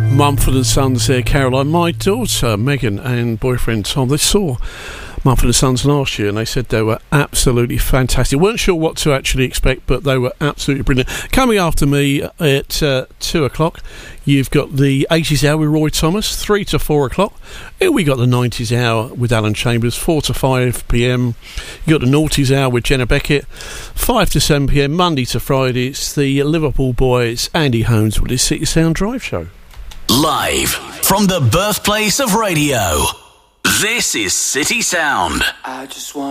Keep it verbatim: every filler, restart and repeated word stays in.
Mumford and Sons there, Caroline. My daughter, Megan, and boyfriend Tom, they saw Mumford and Sons last year and they said they were absolutely fantastic. Weren't sure what to actually expect, but they were absolutely brilliant. Coming after me at uh, two o'clock, you've got the eighties Hour with Roy Thomas, three to four o'clock. Here we got the nineties Hour with Alan Chambers, four to five p.m. You got the noughties Hour with Jenna Beckett, five to seven p.m. Monday to Friday. It's the Liverpool boys, Andy Holmes with his City Sound Drive show. Live from the birthplace of radio, this is City Sound. I just want